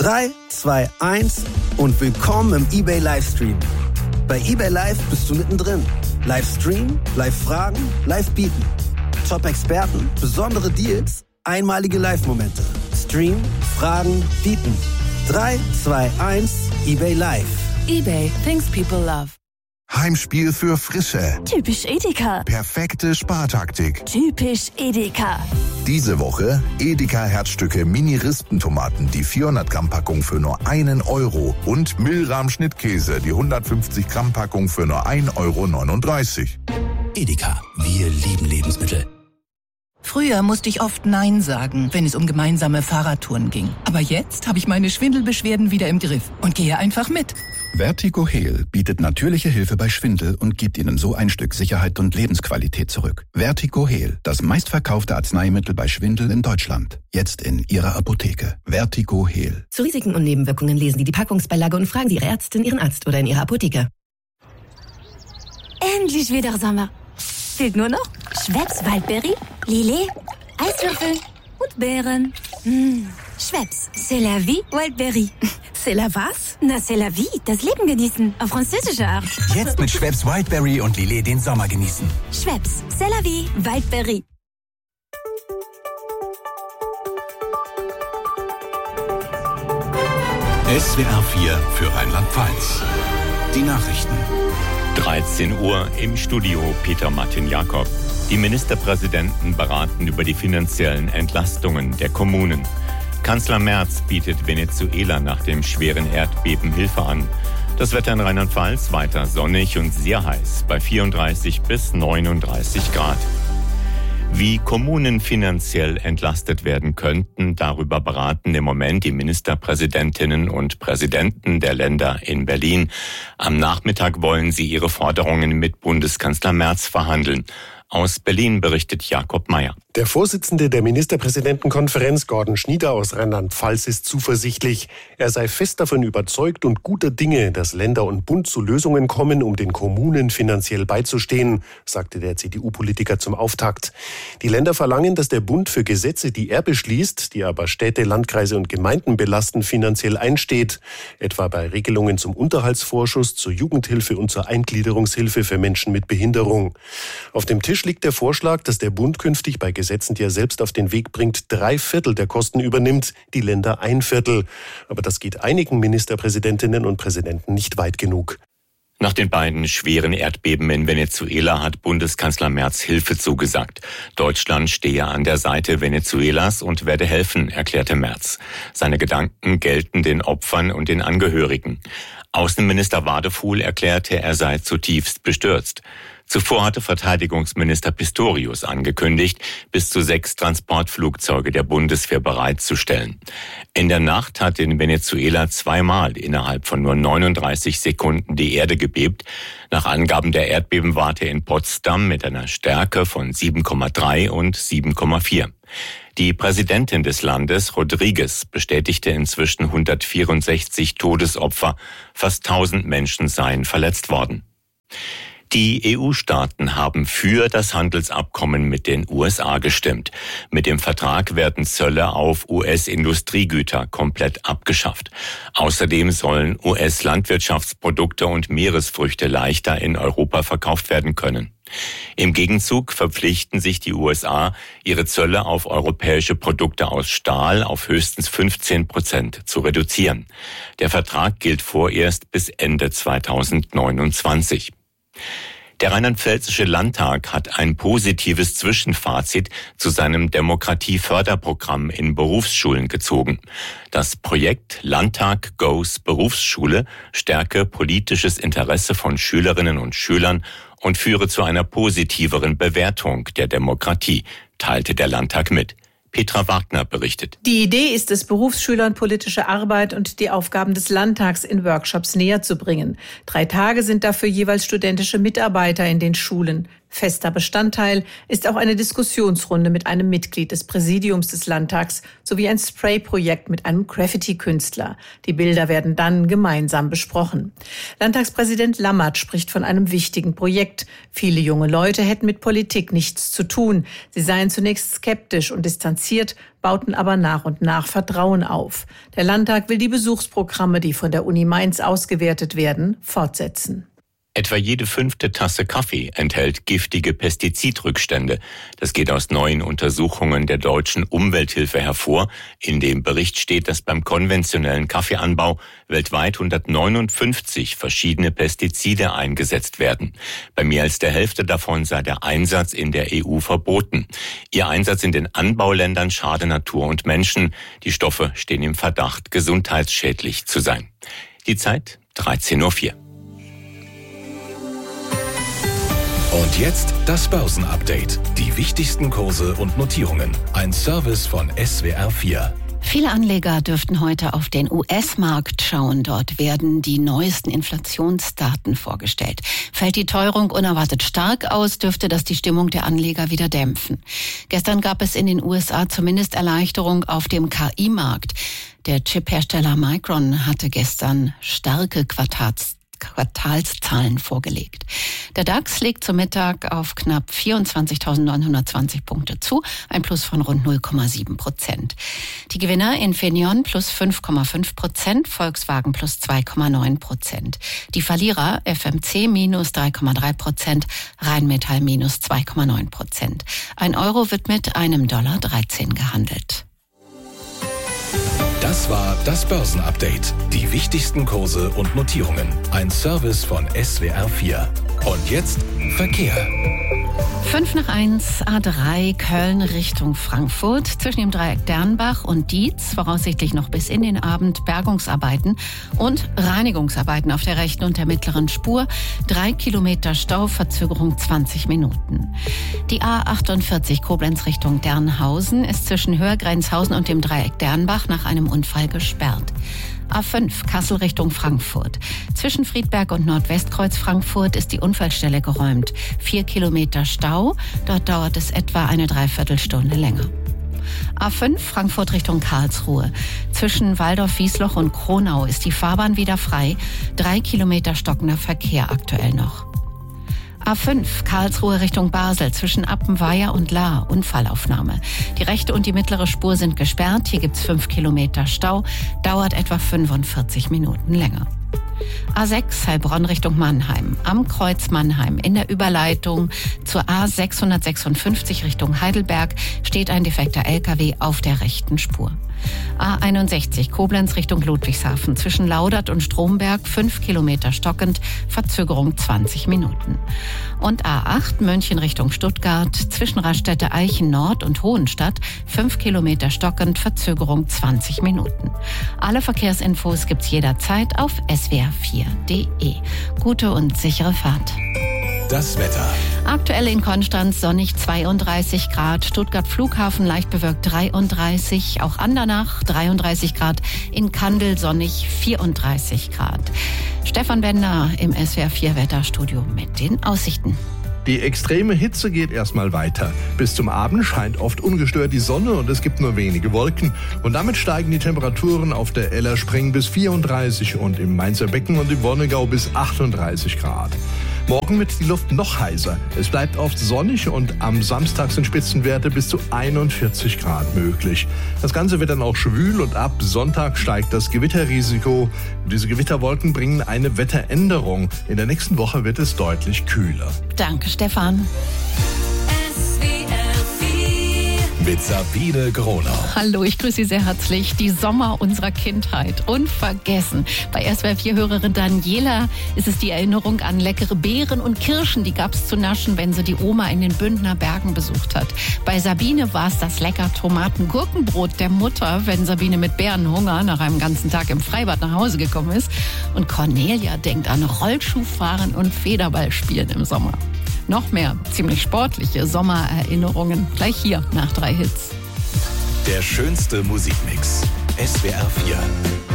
3, 2, 1 und willkommen im eBay Livestream. Bei eBay Live bist du mittendrin. Livestream, Live-Fragen, Live-Bieten. Top-Experten, besondere Deals, einmalige Live-Momente. Stream, Fragen, Bieten. 3, 2, 1, eBay Live. eBay, things people love. Heimspiel für Frische. Typisch Edeka. Perfekte Spartaktik. Typisch Edeka. Diese Woche Edeka Herzstücke Mini-Rispentomaten, die 400 Gramm Packung für nur 1 Euro und Milram Schnittkäse, die 150 Gramm Packung für nur 1,39 Euro. Edeka, wir lieben Lebensmittel. Früher musste ich oft Nein sagen, wenn es um gemeinsame Fahrradtouren ging. Aber jetzt habe ich meine Schwindelbeschwerden wieder im Griff und gehe einfach mit. Vertigo Heal bietet natürliche Hilfe bei Schwindel und gibt Ihnen so ein Stück Sicherheit und Lebensqualität zurück. Vertigo Heal, das meistverkaufte Arzneimittel bei Schwindel in Deutschland. Jetzt in Ihrer Apotheke. Vertigo Heal. Zu Risiken und Nebenwirkungen lesen Sie die Packungsbeilage und fragen Sie Ihre Ärztin, Ihren Arzt oder in Ihrer Apotheke. Endlich wieder Sommer. Fehlt nur noch Schweppes Waldbeere, Lillet, Eiswürfel und Beeren. Schweppes, c'est la vie, Wildberry. C'est la was? Na, c'est la vie, das Leben genießen, auf französische Art. Jetzt mit Schweppes Wildberry und Lillet den Sommer genießen. Schweppes, c'est la vie, Wildberry. SWR 4 für Rheinland-Pfalz. Die Nachrichten. 13 Uhr im Studio Peter Martin Jakob. Die Ministerpräsidenten beraten über die finanziellen Entlastungen der Kommunen. Kanzler Merz bietet Venezuela nach dem schweren Erdbeben Hilfe an. Das Wetter in Rheinland-Pfalz weiter sonnig und sehr heiß bei 34 bis 39 Grad. Wie Kommunen finanziell entlastet werden könnten, darüber beraten im Moment die Ministerpräsidentinnen und Präsidenten der Länder in Berlin. Am Nachmittag wollen sie ihre Forderungen mit Bundeskanzler Merz verhandeln. Aus Berlin berichtet Jakob Mayer. Der Vorsitzende der Ministerpräsidentenkonferenz, Gordon Schnieder aus Rheinland-Pfalz, ist zuversichtlich. Er sei fest davon überzeugt und guter Dinge, dass Länder und Bund zu Lösungen kommen, um den Kommunen finanziell beizustehen, sagte der CDU-Politiker zum Auftakt. Die Länder verlangen, dass der Bund für Gesetze, die er beschließt, die aber Städte, Landkreise und Gemeinden belasten, finanziell einsteht. Etwa bei Regelungen zum Unterhaltsvorschuss, zur Jugendhilfe und zur Eingliederungshilfe für Menschen mit Behinderung. Auf dem Tisch liegt der Vorschlag, dass der Bund künftig bei Gesetzen, die er selbst auf den Weg bringt, 3/4 der Kosten übernimmt, die Länder 1/4. Aber das geht einigen Ministerpräsidentinnen und Präsidenten nicht weit genug. Nach den beiden schweren Erdbeben in Venezuela hat Bundeskanzler Merz Hilfe zugesagt. Deutschland stehe an der Seite Venezuelas und werde helfen, erklärte Merz. Seine Gedanken gelten den Opfern und den Angehörigen. Außenminister Wadefuhl erklärte, er sei zutiefst bestürzt. Zuvor hatte Verteidigungsminister Pistorius angekündigt, bis zu 6 Transportflugzeuge der Bundeswehr bereitzustellen. In der Nacht hat in Venezuela 2-mal innerhalb von nur 39 Sekunden die Erde gebebt. Nach Angaben der Erdbebenwarte in Potsdam mit einer Stärke von 7,3 und 7,4. Die Präsidentin des Landes, Rodriguez, bestätigte inzwischen 164 Todesopfer. Fast 1000 Menschen seien verletzt worden. Die EU-Staaten haben für das Handelsabkommen mit den USA gestimmt. Mit dem Vertrag werden Zölle auf US-Industriegüter komplett abgeschafft. Außerdem sollen US-Landwirtschaftsprodukte und Meeresfrüchte leichter in Europa verkauft werden können. Im Gegenzug verpflichten sich die USA, ihre Zölle auf europäische Produkte aus Stahl auf höchstens 15% zu reduzieren. Der Vertrag gilt vorerst bis Ende 2029. Der Rheinland-Pfälzische Landtag hat ein positives Zwischenfazit zu seinem Demokratieförderprogramm in Berufsschulen gezogen. Das Projekt Landtag Goes Berufsschule stärke politisches Interesse von Schülerinnen und Schülern und führe zu einer positiveren Bewertung der Demokratie, teilte der Landtag mit. Petra Wagner berichtet. Die Idee ist es, Berufsschülern politische Arbeit und die Aufgaben des Landtags in Workshops näher zu bringen. 3 Tage sind dafür jeweils studentische Mitarbeiter in den Schulen. Fester Bestandteil ist auch eine Diskussionsrunde mit einem Mitglied des Präsidiums des Landtags sowie ein Spray-Projekt mit einem Graffiti-Künstler. Die Bilder werden dann gemeinsam besprochen. Landtagspräsident Lammert spricht von einem wichtigen Projekt. Viele junge Leute hätten mit Politik nichts zu tun. Sie seien zunächst skeptisch und distanziert, bauten aber nach und nach Vertrauen auf. Der Landtag will die Besuchsprogramme, die von der Uni Mainz ausgewertet werden, fortsetzen. Etwa jede 5. Tasse Kaffee enthält giftige Pestizidrückstände. Das geht aus neuen Untersuchungen der deutschen Umwelthilfe hervor. In dem Bericht steht, dass beim konventionellen Kaffeeanbau weltweit 159 verschiedene Pestizide eingesetzt werden. Bei mehr als der Hälfte davon sei der Einsatz in der EU verboten. Ihr Einsatz in den Anbauländern schade Natur und Menschen. Die Stoffe stehen im Verdacht, gesundheitsschädlich zu sein. Die Zeit 13:04 Uhr. Und jetzt das Börsenupdate. Die wichtigsten Kurse und Notierungen. Ein Service von SWR 4. Viele Anleger dürften heute auf den US-Markt schauen. Dort werden die neuesten Inflationsdaten vorgestellt. Fällt die Teuerung unerwartet stark aus, dürfte das die Stimmung der Anleger wieder dämpfen. Gestern gab es in den USA zumindest Erleichterung auf dem KI-Markt. Der Chiphersteller Micron hatte gestern starke Quartalszahlen vorgelegt. Der DAX legt zum Mittag auf knapp 24.920 Punkte zu, ein Plus von rund 0,7%. Die Gewinner Infineon plus 5,5%, Volkswagen plus 2,9%. Die Verlierer FMC minus 3,3%, Rheinmetall minus 2,9%. Ein Euro wird mit einem $13 gehandelt. Das war das Börsenupdate. Die wichtigsten Kurse und Notierungen. Ein Service von SWR 4. Und jetzt Verkehr. 5:05 A3 Köln Richtung Frankfurt. Zwischen dem Dreieck Dernbach und Dietz voraussichtlich noch bis in den Abend Bergungsarbeiten und Reinigungsarbeiten auf der rechten und der mittleren Spur. 3 Kilometer Stau, Verzögerung 20 Minuten. Die A48 Koblenz Richtung Dernhausen ist zwischen Höhergrenzhausen und dem Dreieck Dernbach nach einem Unfall gesperrt. A5 Kassel Richtung Frankfurt. Zwischen Friedberg und Nordwestkreuz Frankfurt ist die Unfallstelle geräumt. 4 Kilometer Stau, dort dauert es etwa eine Dreiviertelstunde länger. A5 Frankfurt Richtung Karlsruhe. Zwischen Waldorf-Wiesloch und Kronau ist die Fahrbahn wieder frei. 3 Kilometer stockender Verkehr aktuell noch. A5 Karlsruhe Richtung Basel zwischen Appenweier und Lahr, Unfallaufnahme. Die rechte und die mittlere Spur sind gesperrt. Hier gibt's 5 Kilometer Stau, dauert etwa 45 Minuten länger. A6 Heilbronn Richtung Mannheim. Am Kreuz Mannheim in der Überleitung zur A656 Richtung Heidelberg steht ein defekter LKW auf der rechten Spur. A61 Koblenz Richtung Ludwigshafen. Zwischen Laudert und Stromberg 5 Kilometer stockend, Verzögerung 20 Minuten. Und A8 München Richtung Stuttgart. Zwischen Raststätte Eichen Nord und Hohenstadt 5 Kilometer stockend, Verzögerung 20 Minuten. Alle Verkehrsinfos gibt's jederzeit auf swr4.de. Gute und sichere Fahrt. Das Wetter. Aktuell in Konstanz sonnig 32 Grad, Stuttgart Flughafen leicht bewölkt 33, auch Andernach 33 Grad, in Kandel sonnig 34 Grad. Stefan Bender im SWR4 Wetterstudio mit den Aussichten. Die extreme Hitze geht erstmal weiter. Bis zum Abend scheint oft ungestört die Sonne und es gibt nur wenige Wolken. Und damit steigen die Temperaturen auf der Eller Spreng bis 34 und im Mainzer Becken und im Wonnegau bis 38 Grad. Morgen wird die Luft noch heißer. Es bleibt oft sonnig und am Samstag sind Spitzenwerte bis zu 41 Grad möglich. Das Ganze wird dann auch schwül und ab Sonntag steigt das Gewitterrisiko. Diese Gewitterwolken bringen eine Wetteränderung. In der nächsten Woche wird es deutlich kühler. Danke, Stefan. Mit Sabine Gronau. Hallo, ich grüße Sie sehr herzlich. Die Sommer unserer Kindheit. Unvergessen. Bei SWR4-Hörerin Daniela ist es die Erinnerung an leckere Beeren und Kirschen. Die gab es zu naschen, wenn sie die Oma in den Bündner Bergen besucht hat. Bei Sabine war es das lecker Tomaten-Gurkenbrot der Mutter, wenn Sabine mit Bärenhunger nach einem ganzen Tag im Freibad nach Hause gekommen ist. Und Cornelia denkt an Rollschuhfahren und Federballspielen im Sommer. Noch mehr ziemlich sportliche Sommererinnerungen gleich hier nach 3 Hits. Der schönste Musikmix. SWR 4.